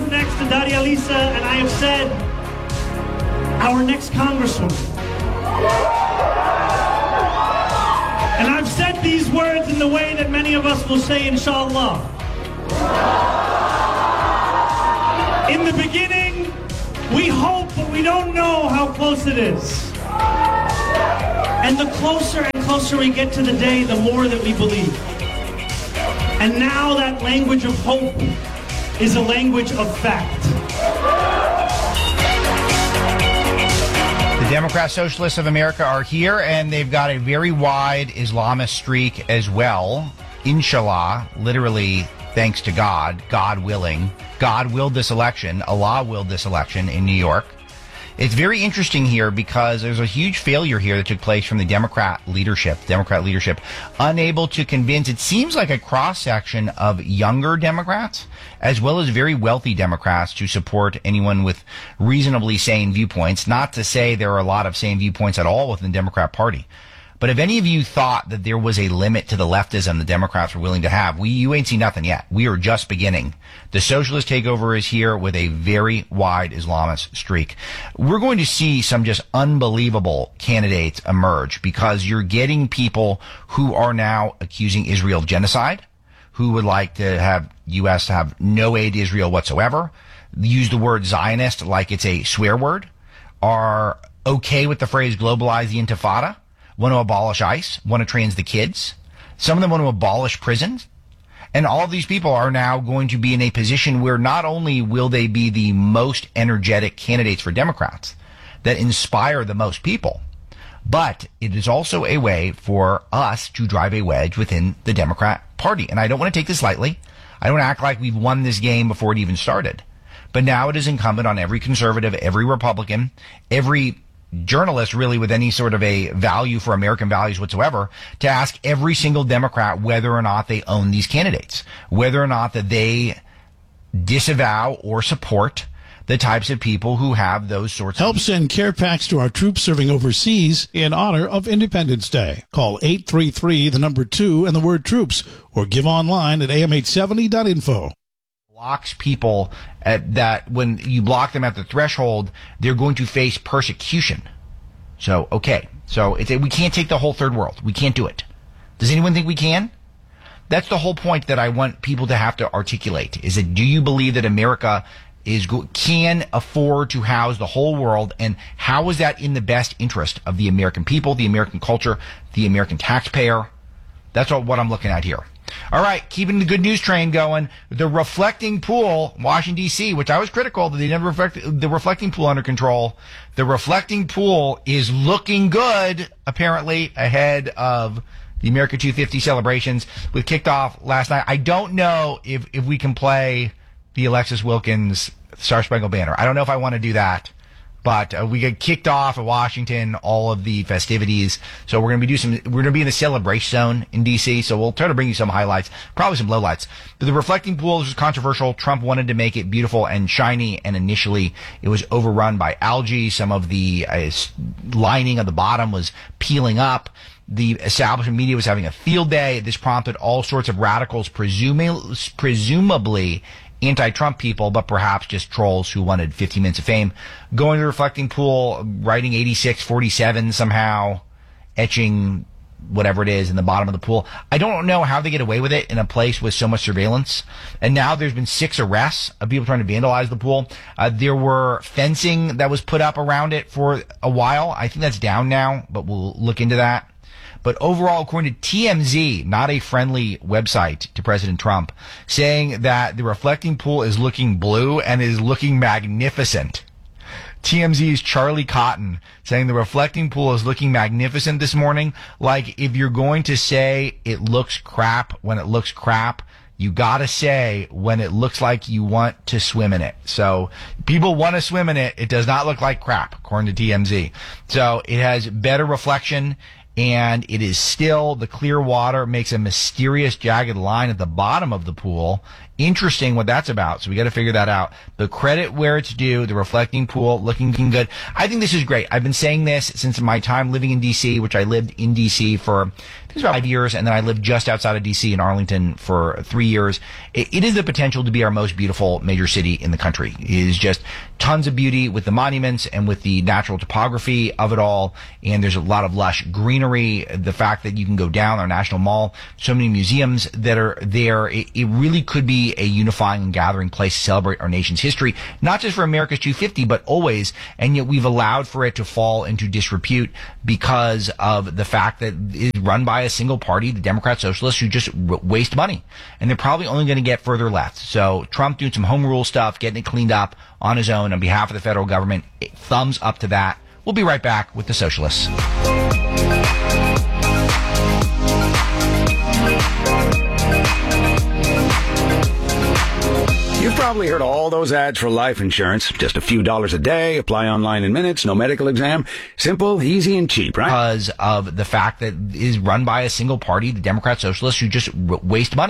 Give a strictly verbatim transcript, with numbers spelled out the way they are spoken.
next to Daria Lisa, and I have said, our next congresswoman. And I've said these words in the way that many of us will say, inshallah. In the beginning, we hope, but we don't know how close it is. And the closer and closer we get to the day, the more that we believe. And now that language of hope is a language of fact. The Democrat Socialists of America are here, and they've got a very wide Islamist streak as well. Inshallah, literally, thanks to God, God willing. God willed this election. Allah willed this election in New York. It's very interesting here because there's a huge failure here that took place from the Democrat leadership, Democrat leadership, unable to convince, it seems like a cross-section of younger Democrats, as well as very wealthy Democrats, to support anyone with reasonably sane viewpoints. Not to say there are a lot of sane viewpoints at all within the Democrat Party. But if any of you thought that there was a limit to the leftism the Democrats were willing to have, we you ain't seen nothing yet. We are just beginning. The socialist takeover is here with a very wide Islamist streak. We're going to see some just unbelievable candidates emerge because you're getting people who are now accusing Israel of genocide, who would like to have U S to have no aid to Israel whatsoever, use the word Zionist like it's a swear word, are okay with the phrase globalize the intifada, want to abolish ICE, want to trans the kids. Some of them want to abolish prisons. And all of these people are now going to be in a position where not only will they be the most energetic candidates for Democrats that inspire the most people, but it is also a way for us to drive a wedge within the Democrat Party. And I don't want to take this lightly. I don't act like we've won this game before it even started. But now it is incumbent on every conservative, every Republican, every journalist really with any sort of a value for American values whatsoever to ask every single Democrat whether or not they own these candidates, whether or not that they disavow or support the types of people who have those sorts Help of... send care packs to our troops serving overseas in honor of Independence Day. Call eight three three, the number two, and the word troops, or give online at A M eight seventy dot info. Blocks people at that when you block them at the threshold, they're going to face persecution. So, okay. So it's a, we can't take the whole third world. We can't do it. Does anyone think we can? That's the whole point that I want people to have to articulate, is that do you believe that America is can afford to house the whole world, and how is that in the best interest of the American people, the American culture, the American taxpayer? That's what, what I'm looking at here. All right, keeping the good news train going. The reflecting pool, Washington, D C, which I was critical that they never reflect the reflecting pool under control. The reflecting pool is looking good, apparently, ahead of the America two fifty celebrations. We kicked off last night. I don't know if, if we can play the Alexis Wilkins Star Spangled Banner. I don't know if I want to do that. But uh, we get kicked off at Washington, all of the festivities. So we're going to be do some. We're going to be in the celebration zone in D C. So we'll try to bring you some highlights, probably some lowlights. But the reflecting pool was controversial. Trump wanted to make it beautiful and shiny, and initially it was overrun by algae. Some of the uh, lining of the bottom was peeling up. The establishment media was having a field day. This prompted all sorts of radicals, presumably, presumably anti-Trump people, but perhaps just trolls who wanted fifteen minutes of fame, going to the reflecting pool, writing eighty-six forty-seven somehow, etching whatever it is in the bottom of the pool. I don't know how they get away with it in a place with so much surveillance. And now there's been six arrests of people trying to vandalize the pool. Uh, there were fencing that was put up around it for a while. I think that's down now, but we'll look into that. But overall, according to T M Z, not a friendly website to President Trump, saying that the reflecting pool is looking blue and is looking magnificent. T M Z's Charlie Cotton saying the reflecting pool is looking magnificent this morning. Like, if you're going to say it looks crap when it looks crap, you gotta say when it looks like you want to swim in it. So people want to swim in it. It does not look like crap, according to T M Z. So it has better reflection. And it is still, the clear water makes a mysterious jagged line at the bottom of the pool Interesting what that's about. So we got to figure that out. The credit where it's due, the reflecting pool looking good. I think this is great. I've been saying this since my time living in D C, which I lived in D C for, I think it was about five years, and then I lived just outside of D C in Arlington for three years. It, it is the potential to be our most beautiful major city in the country. It is just tons of beauty with the monuments and with the natural topography of it all. And there's a lot of lush greenery. The fact that you can go down our National Mall, so many museums that are there. It, it really could be a unifying and gathering place to celebrate our nation's history, not just for America's two fifty, but always. And yet we've allowed for it to fall into disrepute because of the fact that it is run by a single party, the Democrat Socialists, who just r- waste money. And they're probably only going to get further left. So Trump doing some home rule stuff, getting it cleaned up on his own on behalf of the federal government. Thumbs up to that. We'll be right back with the Socialists. You've probably heard all those ads for life insurance. Just a few dollars a day, apply online in minutes, no medical exam. Simple, easy, and cheap, right? Because of the fact that it is run by a single party, the Democrat Socialists, who just r- waste money.